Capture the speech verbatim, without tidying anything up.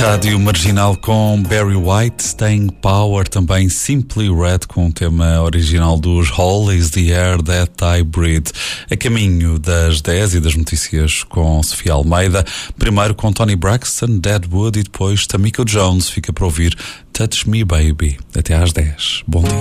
Rádio Marginal com Barry White, Staying Power, também Simply Red com o tema original dos Hall is the Air That I Breathe. A caminho das dez e das notícias com Sofia Almeida, primeiro com Tony Braxton, Deadwood, e depois Tamiko Jones. Fica para ouvir Touch Me Baby. Até às dez. Bom dia.